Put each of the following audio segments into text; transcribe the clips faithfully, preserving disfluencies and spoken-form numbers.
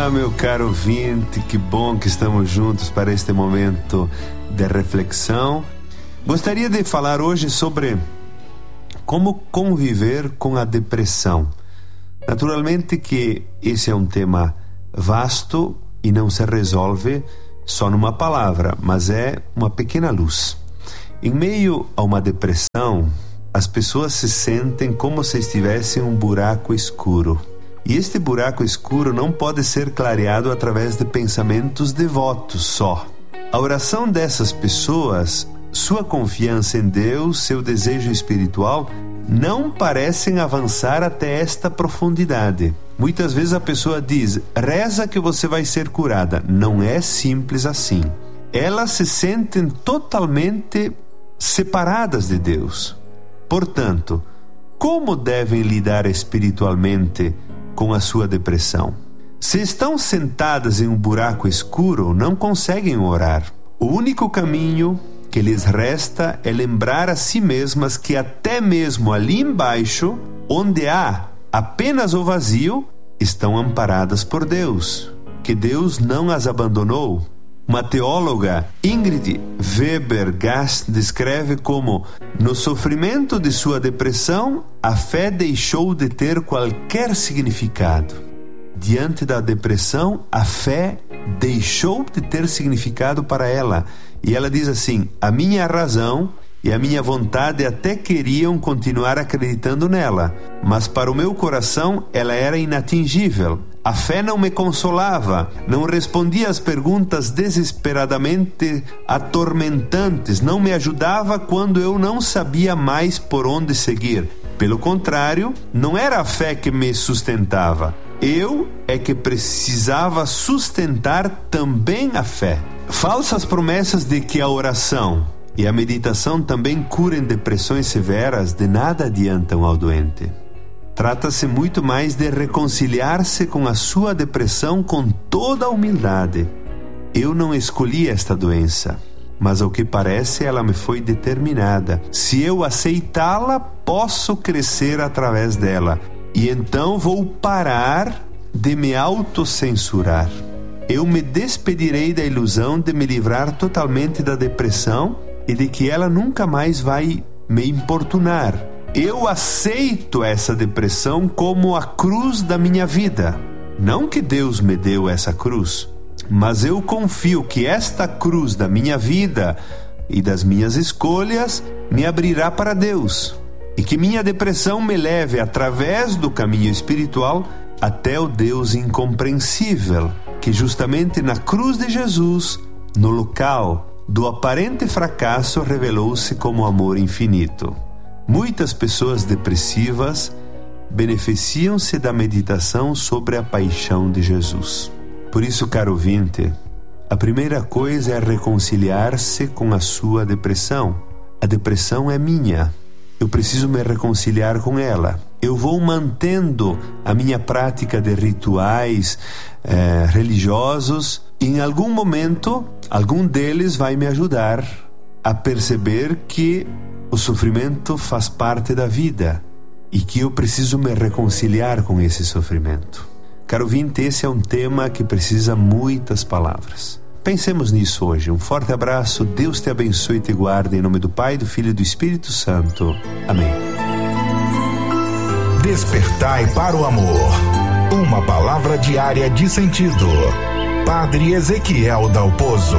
Olá, meu caro ouvinte, que bom que estamos juntos para este momento de reflexão. Gostaria de falar hoje sobre como conviver com a depressão. Naturalmente que esse é um tema vasto e não se resolve só numa palavra, mas é uma pequena luz. Em meio a uma depressão, as pessoas se sentem como se estivessem em um buraco escuro. E este buraco escuro não pode ser clareado através de pensamentos devotos só. A oração dessas pessoas, sua confiança em Deus, seu desejo espiritual, não parecem avançar até esta profundidade. Muitas vezes a pessoa diz, reza que você vai ser curada. Não é simples assim. Elas se sentem totalmente separadas de Deus. Portanto, como devem lidar espiritualmente com a sua depressão? Se estão sentadas em um buraco escuro, não conseguem orar. O único caminho que lhes resta é lembrar a si mesmas que até mesmo ali embaixo, onde há apenas o vazio, estão amparadas por Deus, que Deus não as abandonou. Uma teóloga, Ingrid Weber-Gast, descreve como no sofrimento de sua depressão, a fé deixou de ter qualquer significado. Diante da depressão, a fé deixou de ter significado para ela. E ela diz assim, a minha razão e a minha vontade até queriam continuar acreditando nela, mas para o meu coração ela era inatingível. A fé não me consolava, não respondia às perguntas desesperadamente atormentantes, não me ajudava quando eu não sabia mais por onde seguir. Pelo contrário, não era a fé que me sustentava. Eu é que precisava sustentar também a fé. Falsas promessas de que a oração e a meditação também curam depressões severas de nada adiantam ao doente. Trata-se muito mais de reconciliar-se com a sua depressão com toda a humildade. Eu não escolhi esta doença, mas ao que parece ela me foi determinada. Se eu aceitá-la, posso crescer através dela. E então vou parar de me autocensurar. Eu me despedirei da ilusão de me livrar totalmente da depressão e de que ela nunca mais vai me importunar. Eu aceito essa depressão como a cruz da minha vida. Não que Deus me deu essa cruz, mas eu confio que esta cruz da minha vida e das minhas escolhas me abrirá para Deus. E que minha depressão me leve através do caminho espiritual até o Deus incompreensível, que justamente na cruz de Jesus, no local do aparente fracasso, revelou-se como amor infinito. Muitas pessoas depressivas beneficiam-se da meditação sobre a paixão de Jesus. Por isso, caro ouvinte, a primeira coisa é reconciliar-se com a sua depressão. A depressão é minha. Eu preciso me reconciliar com ela. Eu vou mantendo a minha prática de rituais eh, religiosos. E em algum momento, algum deles vai me ajudar a perceber que o sofrimento faz parte da vida e que eu preciso me reconciliar com esse sofrimento. Caro ouvinte, esse é um tema que precisa muitas palavras. Pensemos nisso hoje. Um forte abraço, Deus te abençoe e te guarde, em nome do Pai, do Filho e do Espírito Santo. Amém. Despertai para o amor. Uma palavra diária de sentido. Padre Ezequiel Dalpozo.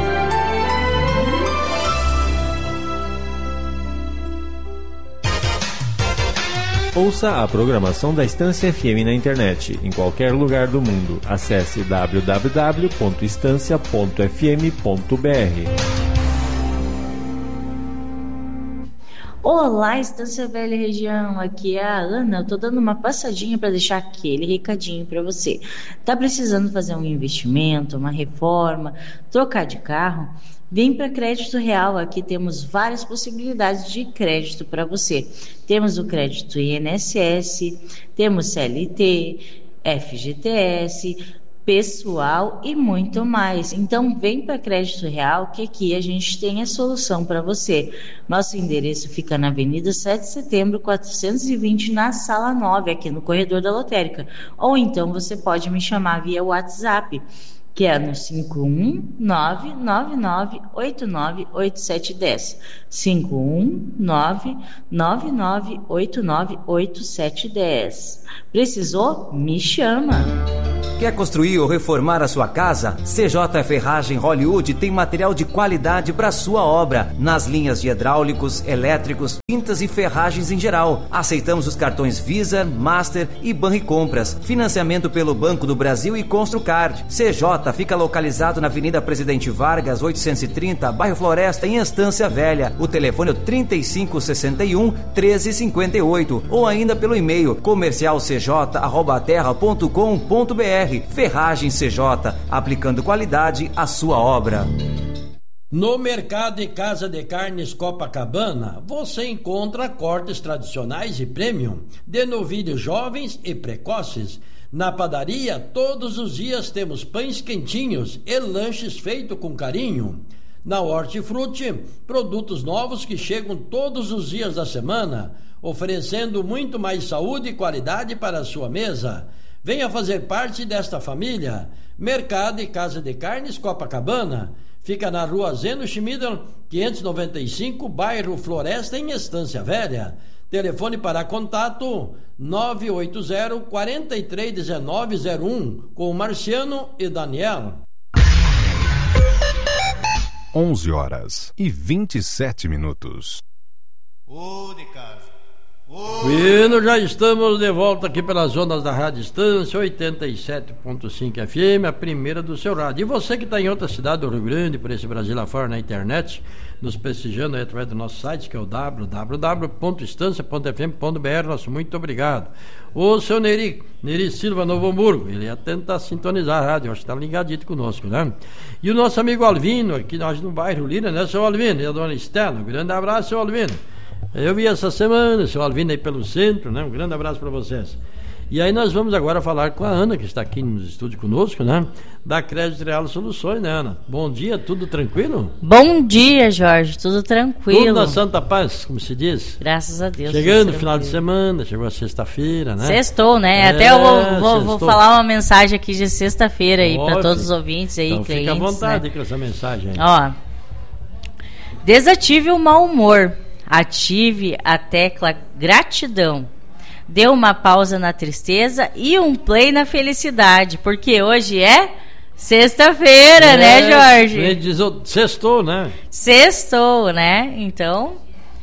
Ouça a programação da Estância F M na internet, em qualquer lugar do mundo. Acesse w w w ponto estância ponto f m ponto b r. Olá, Estância Velha Região, aqui é a Ana. Eu tô dando uma passadinha para deixar aquele recadinho para você. Tá precisando fazer um investimento, uma reforma, trocar de carro? Vem para Crédito Real, aqui temos várias possibilidades de crédito para você. Temos o crédito I N S S, temos C L T, F G T S, pessoal e muito mais. Então vem para Crédito Real, que aqui a gente tem a solução para você. Nosso endereço fica na Avenida sete de Setembro, quatrocentos e vinte, na Sala nove, aqui no corredor da lotérica. Ou então você pode me chamar via WhatsApp, que é no cinco um nove nove nove oito nove oito sete um zero. cinco um nove nove nove oito nove oito sete um zero. Precisou? Me chama! Quer construir ou reformar a sua casa? C J Ferragem Hollywood tem material de qualidade para sua obra, nas linhas de hidráulicos, elétricos, tintas e ferragens em geral. Aceitamos os cartões Visa, Master e Banricompras. Financiamento pelo Banco do Brasil e Construcard. C J fica localizado na Avenida Presidente Vargas, oitocentos e trinta, bairro Floresta, em Estância Velha. O telefone é trinta e cinco sessenta e um, treze cinquenta e oito, ou ainda pelo e-mail comercial c j arroba terra ponto com ponto b r. Ferragem C J, aplicando qualidade à sua obra. No Mercado e Casa de Carnes Copacabana, você encontra cortes tradicionais e premium, de novilhos jovens e precoces. Na padaria, todos os dias temos pães quentinhos e lanches feitos com carinho. Na Hortifruti, produtos novos que chegam todos os dias da semana, oferecendo muito mais saúde e qualidade para a sua mesa. Venha fazer parte desta família. Mercado e Casa de Carnes Copacabana. Fica na rua Zeno Schmieder, quinhentos e noventa e cinco, bairro Floresta, em Estância Velha. Telefone para contato nove oito zero, quatro três um nove zero um, com Marciano e Daniel. onze horas e vinte e sete minutos. Ô, de casa. Bueno, já estamos de volta aqui pelas zonas da Rádio Estância oitenta e sete ponto cinco F M, a primeira do seu rádio. E você que está em outra cidade do Rio Grande, por esse Brasil afora na internet, nos prestigiando aí através do nosso site, que é o w w w ponto estância ponto f m ponto b r, nosso muito obrigado. O seu Neri, Neri Silva, Novo Hamburgo, ele ia tentar sintonizar a rádio, acho que está ligadito conosco, né? E o nosso amigo Alvino, aqui nós no bairro Lira, né, seu Alvino? E a dona Estela, um grande abraço, seu Alvino. Eu vi essa semana o seu Alvino aí pelo centro, né? Um grande abraço para vocês. E aí nós vamos agora falar com a Ana, que está aqui nos estúdios conosco, né? Da Crédito Real Soluções, né, Ana? Bom dia, tudo tranquilo? Bom dia, Jorge, tudo tranquilo. Tudo na Santa Paz, como se diz. Graças a Deus. Chegando o final de semana, chegou a sexta-feira, né? Sextou, né? É, Até eu vou, vou, vou falar uma mensagem aqui de sexta-feira aí para todos os ouvintes aí, então, clientes. Fica à vontade, né? Com essa mensagem aí. Ó, desative o mau humor. Ative a tecla gratidão. Dê uma pausa na tristeza e um play na felicidade, porque hoje é sexta-feira, é, né, Jorge? Diz, sextou, né? Sextou, né? Então...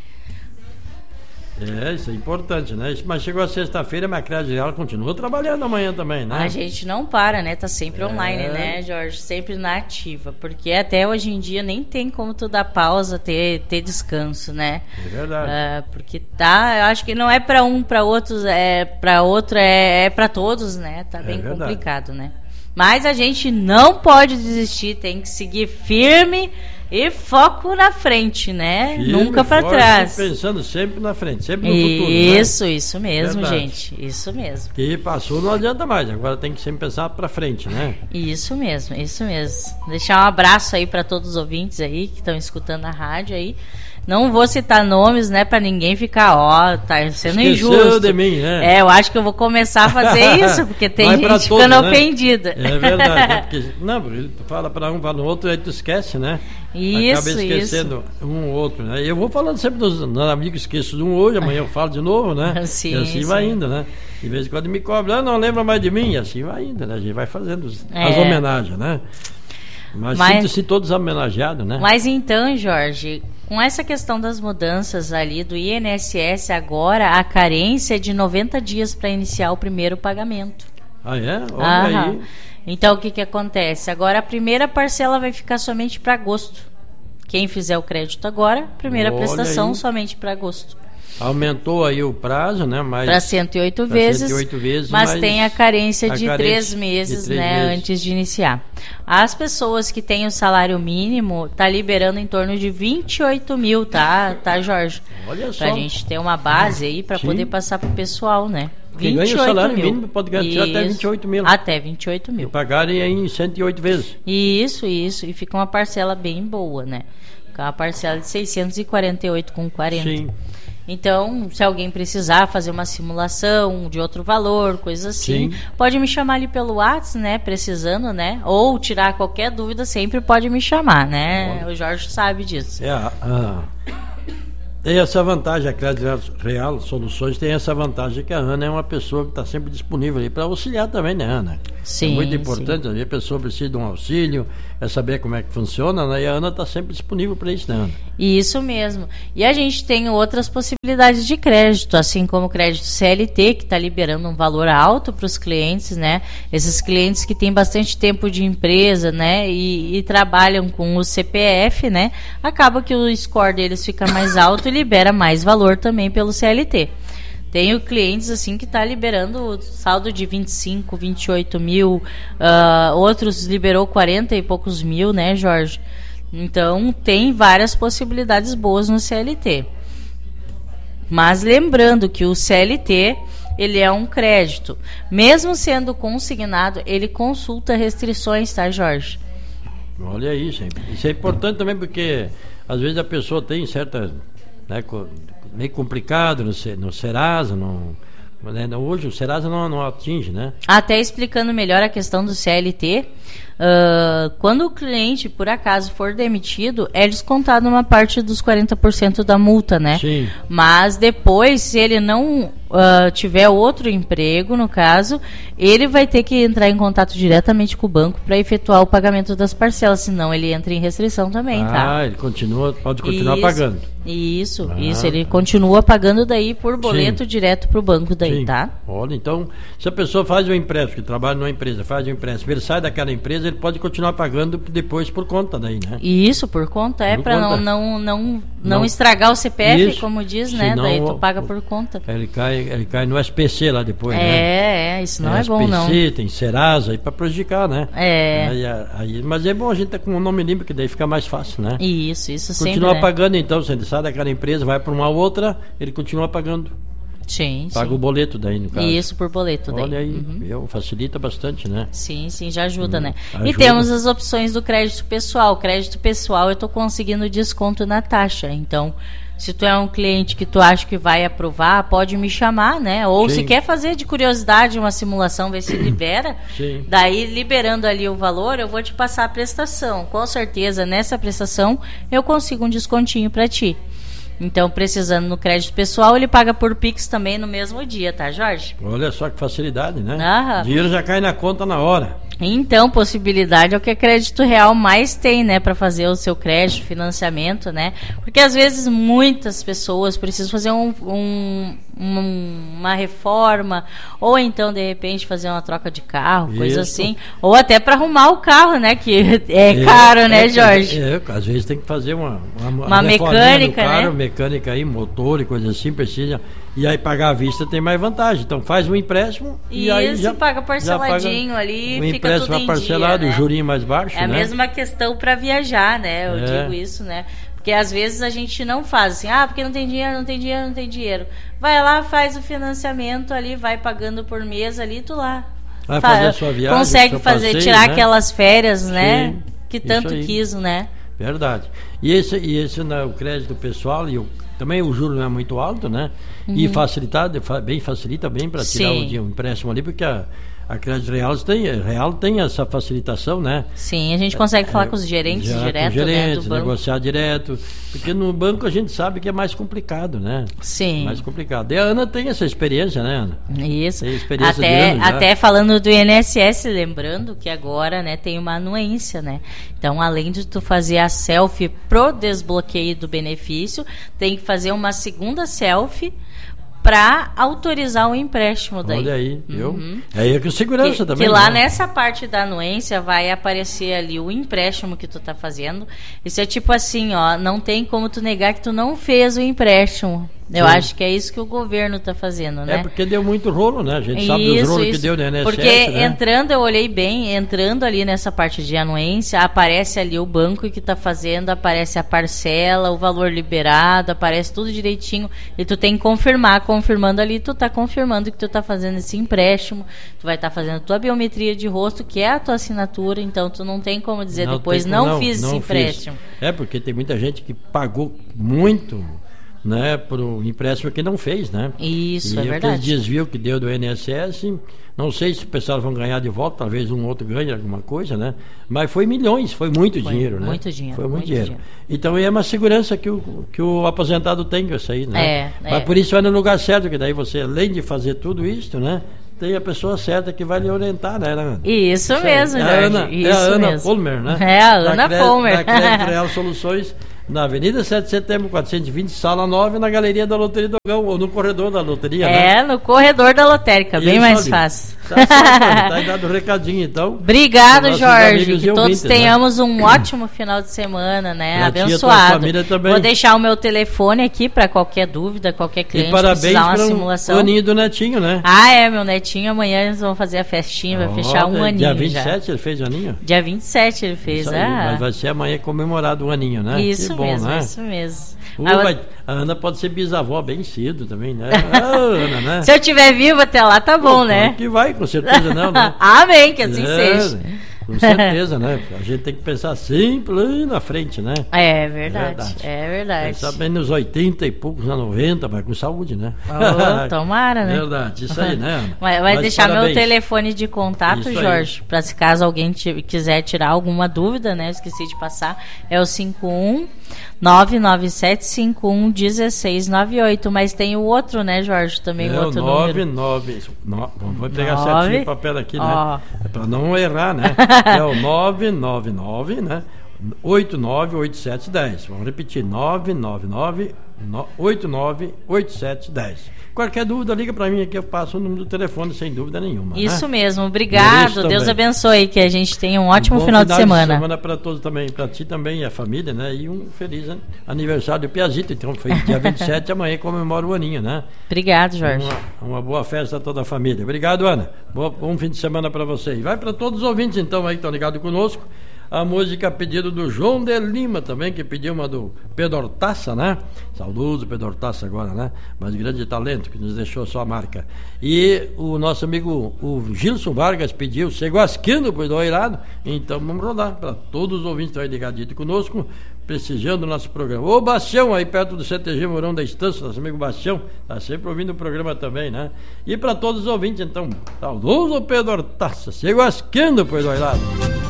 É, isso é importante, né? Mas chegou a sexta-feira, mas a Crédito Real continua trabalhando amanhã também, né? A gente não para, né? Tá sempre é. online, né, Jorge? Sempre na ativa, porque até hoje em dia nem tem como tu dar pausa, ter, ter descanso, né? É verdade. Uh, porque tá, eu acho que não é para um, para outros, é para outro, é, é para todos, né? Tá bem é complicado, né? Mas a gente não pode desistir, tem que seguir firme e foco na frente, né? Firme, nunca para trás. Pensando sempre na frente, sempre no isso, futuro. Isso, né? Isso mesmo, Verdade. Gente. Isso mesmo. Que passou não adianta mais, agora tem que sempre pensar para frente, né? Isso mesmo, isso mesmo. Deixar um abraço aí para todos os ouvintes aí que estão escutando a rádio aí. Não vou citar nomes, né, pra ninguém ficar, ó, tá sendo Esqueceu injusto. de mim, né? É, eu acho que eu vou começar a fazer isso, porque tem Vai gente todos, ficando né? ofendida. É verdade, né? Porque, não, ele fala pra um, fala no outro, aí tu esquece, né? Isso, Acaba esquecendo isso. um ou outro, né? Eu vou falando sempre dos, dos amigos, esqueço de um hoje, amanhã eu falo de novo, né? Sim, e assim sim. vai indo, né? De vez em quando me cobra, ah, não lembra mais de mim, e assim vai indo, né? A gente vai fazendo as É. homenagens, né? Mas, Mas- sinto-se todos homenageados, né? Mas então, Jorge, com essa questão das mudanças ali do I N S S, agora a carência é de noventa dias para iniciar o primeiro pagamento. Ah, é? Olha Aham. aí. Então, o que que acontece? Agora a primeira parcela vai ficar somente para agosto. Quem fizer o crédito agora, primeira Olha prestação aí. somente para agosto. Aumentou aí o prazo, né? Mas Para cento e oito pra vezes, cento e oito vezes, mas, mas tem a carência a de carência três meses, de três né, meses. antes de iniciar. As pessoas que têm o salário mínimo tá liberando em torno de vinte e oito mil, tá, tá, Jorge? Olha só. Pra gente ter uma base aí para Sim. poder passar pro pessoal, né? Quem ganha o salário mínimo pode ganhar isso. Até vinte e oito mil. Até vinte e oito mil. E pagarem em cento e oito vezes. Isso, isso. E fica uma parcela bem boa, né? Fica uma parcela de seiscentos e quarenta e oito reais com quarenta centavos. Sim. Então, se alguém precisar fazer uma simulação de outro valor, coisa assim, sim, pode me chamar ali pelo WhatsApp, né? Precisando, né? Ou tirar qualquer dúvida, sempre pode me chamar, né? Bom. O Jorge sabe disso. É, a, tem essa vantagem, a Crédito Real Soluções tem essa vantagem que a Ana é uma pessoa que está sempre disponível ali para auxiliar também, né, Ana? Sim, é muito importante, sim. Às vezes a pessoa precisa de um auxílio, é saber como é que funciona, né? E a Ana está sempre disponível para isso, né, Ana? Isso mesmo. E a gente tem outras possibilidades de crédito, assim como o crédito C L T, que está liberando um valor alto para os clientes, né? Esses clientes que têm bastante tempo de empresa, né? E, e trabalham com o C P F, né? Acaba que o score deles fica mais alto e libera mais valor também pelo C L T. Tenho clientes assim que está liberando saldo de vinte e cinco, vinte e oito mil, uh, outros liberou quarenta e poucos mil, né, Jorge? Então tem várias possibilidades boas no C L T. Mas lembrando que o C L T, ele é um crédito. Mesmo sendo consignado, ele consulta restrições, tá, Jorge? Olha isso, isso é importante também porque às vezes a pessoa tem certa... Né, meio complicado no, no Serasa, no, né, hoje o Serasa não, não atinge, né? Até explicando melhor a questão do C L T, uh, quando o cliente por acaso for demitido, é descontado uma parte dos quarenta por cento da multa, né? Sim. Mas depois, se ele não uh, tiver outro emprego, no caso, ele vai ter que entrar em contato diretamente com o banco para efetuar o pagamento das parcelas, senão ele entra em restrição também, ah, tá? Ah, ele continua, pode continuar isso, pagando. Isso, ah, isso, ele continua pagando daí por boleto, sim, direto pro banco daí, sim, tá? Olha, então, se a pessoa faz um empréstimo, que trabalha numa empresa, faz um empréstimo, ele sai daquela empresa, ele pode continuar pagando depois por conta daí, né? Isso, por conta, é para não, não, não, não, não estragar o C P F, isso, como diz, né? Senão, daí tu paga por conta. Ele cai, ele cai no S P C lá depois, é, né? É, é, isso não é, é bom, não. S P C, tem Serasa aí para prejudicar, né? É. Aí, aí, mas é bom a gente estar tá com o nome limpo, que daí fica mais fácil, né? Isso, isso sempre, continua né? pagando, então, se ele sai daquela empresa, vai para uma outra, ele continua pagando. Sim, paga sim. o boleto daí, no caso. Isso, por boleto daí. Olha aí, uhum. eu, facilita bastante, né? Sim, sim, já ajuda, hum, né? Ajuda. E temos as opções do crédito pessoal. Crédito pessoal, eu tô conseguindo desconto na taxa. Então, se tu é um cliente que tu acha que vai aprovar, pode me chamar, né? Ou sim, se quer fazer de curiosidade uma simulação, ver se libera. Sim. Daí, liberando ali o valor, eu vou te passar a prestação. Com certeza, nessa prestação, eu consigo um descontinho para ti. Então, precisando no crédito pessoal, ele paga por Pix também no mesmo dia, tá, Jorge? Olha só que facilidade, né? Ah, dinheiro já cai na conta na hora. Então, possibilidade é o que a Crédito Real mais tem, né, para fazer o seu crédito, financiamento, né? Porque às vezes muitas pessoas precisam fazer um, um, um, uma reforma, ou então de repente fazer uma troca de carro, isso, coisa assim, ou até para arrumar o carro, né, que é, é caro, né, é, Jorge? É, é, às vezes tem que fazer uma uma, uma mecânica, carro, né? Mecânica aí, motor e coisa assim, precisa. E aí pagar à vista tem mais vantagem. Então faz um empréstimo e isso, aí já paga parceladinho paga ali, um fica tudo em parcelado, dia, né? O jurinho mais baixo, é a né? mesma questão para viajar, né? Eu é. digo isso, né? Porque às vezes a gente não faz assim, ah, porque não tem dinheiro, não tem dinheiro, não tem dinheiro. Vai lá, faz o financiamento ali, vai pagando por mês ali, tu lá. Vai fazer a sua viagem, consegue fazer, passeio, tirar né? aquelas férias, né? Sim, que tanto quis, né? Verdade. E esse, e esse né, o crédito pessoal e o também o juro não é muito alto, né? Uhum. E facilitado, bem facilita bem para tirar o, o empréstimo ali, porque a, a Crédito Real tem, Real tem essa facilitação, né? Sim, a gente consegue é, falar com os gerentes já, direto, com gerentes, né, do banco. Negociar direto, porque no banco a gente sabe que é mais complicado, né? Sim. Mais complicado. E a Ana tem essa experiência, né, Ana? Isso. Tem experiência até, de anos, até falando do I N S S, lembrando que agora, né, tem uma anuência, né? Então, além de tu fazer a selfie pro desbloqueio do benefício, tem que fazer uma segunda selfie para autorizar o empréstimo daí. Olha aí, viu? Uhum. É aí que segurança que, também. Que lá né? nessa parte da anuência vai aparecer ali o empréstimo que tu tá fazendo. Isso é tipo assim, ó, não tem como tu negar que tu não fez o empréstimo. Eu Sim. acho que é isso que o governo está fazendo, né? É porque deu muito rolo, né? A gente Isso, sabe dos rolos isso. que deu no I N S S, Porque né? entrando, eu olhei bem, entrando ali nessa parte de anuência, aparece ali o banco que está fazendo, aparece a parcela, o valor liberado, aparece tudo direitinho, e tu tem que confirmar, confirmando ali, tu tá confirmando que tu tá fazendo esse empréstimo, tu vai estar tá fazendo tua biometria de rosto, que é a tua assinatura, então tu não tem como dizer Não depois, tem- não, não, fiz não esse fiz. empréstimo. É, porque tem muita gente que pagou muito, né, pro empréstimo que não fez, né? Isso, e é aquele verdade. desvio que deu do I N S S, não sei se o pessoal vão ganhar de volta, talvez um outro ganhe alguma coisa, né? Mas foi milhões, foi muito Foi dinheiro, né? muito dinheiro, Foi muito, muito dinheiro. dinheiro. Então é uma segurança que o, que o aposentado tem com isso aí, né? É, Mas é. por isso vai no lugar certo, que daí você, além de fazer tudo isso, né? Tem a pessoa certa que vai lhe orientar, né, Ana? Isso aí. mesmo, é a Jorge. Ana, isso é a Ana mesmo. Polmer, né? É a Da Ana Cre- Polmer. Da Crédito Real Soluções, na Avenida sete de Setembro, quatrocentos e vinte, Sala nove, na Galeria da Loteria do Gão, ou no corredor da loteria, né? É, no corredor da lotérica, bem Isso mais ali. fácil. Tá certo, Ana, tá aí dado o recadinho, então. Obrigado, Nossos Jorge. amigos Que e todos ouvintes, né? tenhamos um ótimo final de semana, né? Pra ti e a tua Abençoado. família também. Vou deixar o meu telefone aqui para qualquer dúvida, qualquer cliente E parabéns precisar uma para simulação. o aninho do Netinho, né? Ah, é, meu netinho. Amanhã eles vão fazer a festinha, vai fechar um Ó, aninho Dia vinte e já. sete ele fez o aninho? Dia vinte e sete ele fez, Isso aí, ah. mas vai ser amanhã comemorado um aninho, né? Isso que bom, mesmo, né? isso mesmo. Uh, Ah, vai- a Ana pode ser bisavó bem cedo também, né? Ah, Ana, né? Se eu estiver vivo até lá, tá bom, Pô, né? claro que vai, com certeza não, né? Amém, que assim É, seja. Com certeza, né? A gente tem que pensar sempre lá na frente, né? É verdade, verdade. é verdade. Pensar bem nos oitenta e poucos, anos noventa, mas com saúde, né? Oh, tomara, né? Verdade, isso aí, né, Ana? Vai, vai Mas deixar meu parabéns. telefone de contato, Isso aí. Jorge, para se caso alguém te- quiser tirar alguma dúvida, né? Eu esqueci de passar. É o cinco um nove nove sete cinco um um seis nove oito. Mas tem o outro, né, Jorge? Também o É o outro nove número. nove. no- Vamos pegar Nove. certinho o papel aqui, né? Ó. É para não errar, né? É o nove nove nove, né? oito nove oito sete um zero. Vamos repetir: nove nove nove oito nove oito sete um zero. Qualquer dúvida, liga para mim aqui, eu passo o número do telefone sem dúvida nenhuma. Isso né? mesmo, obrigado. Mereço Deus também. abençoe, que a gente tenha um ótimo Bom final, de semana. semana para todos também, para ti também e a família, né? E um feliz né? aniversário do Piazito. Então foi dia vinte e sete, amanhã comemora o aninho, né? Obrigado, Jorge. Uma, uma boa festa a toda a família. Obrigado, Ana. Boa, bom fim de semana para você. E vai para todos os ouvintes, então, aí que estão ligados conosco. A música pedido do João de Lima também, que pediu uma do Pedro Hortaça, né? Saudoso Pedro Hortaça agora, né? Mas grande talento, que nos deixou sua marca. E o nosso amigo, o Gilson Vargas, pediu Seguasquino por do Irado. Então vamos rodar para todos os ouvintes que estão aí ligadinhos conosco, prestigiando o nosso programa. Ô Bastião, aí perto do C T G Morão da Estância, nosso amigo Bastião, tá sempre ouvindo o programa também, né? E para todos os ouvintes, então, saudoso Pedro Hortaça, Seguasquino por do Irado.